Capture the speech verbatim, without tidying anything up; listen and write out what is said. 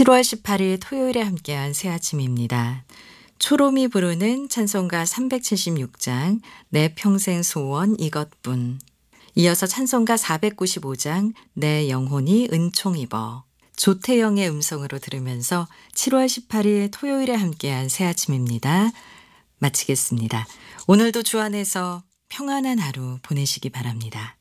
칠월 십팔일 토요일에 함께한 새 아침입니다. 초롬이 부르는 찬송가 삼백칠십육장 내 평생 소원 이것뿐. 이어서 찬송가 사백구십오장 내 영혼이 은총 입어. 조태영의 음성으로 들으면서 칠월 십팔일 토요일에 함께한 새 아침입니다. 마치겠습니다. 오늘도 주 안에서 평안한 하루 보내시기 바랍니다.